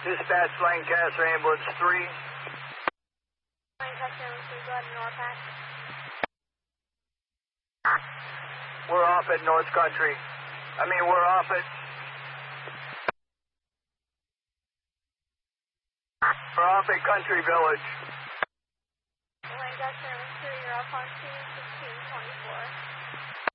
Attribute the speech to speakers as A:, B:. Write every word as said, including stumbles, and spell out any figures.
A: Dispatch Lancaster Ambulance three.
B: Lancaster Ambulance three, go ahead to Norpac.
A: We're off at North Country. I mean, we're off at... We're off at Country Village.
B: Lancaster Ambulance three, you're up on two sixteen twenty-four.